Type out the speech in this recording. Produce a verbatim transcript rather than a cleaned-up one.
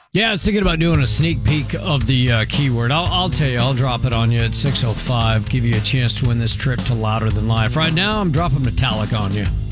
Yeah, I was thinking about doing a sneak peek of the uh, keyword. I'll, I'll tell you, I'll drop it on you at six oh five, give you a chance to win this trip to Louder Than Life. Right now, I'm dropping Metallica on you.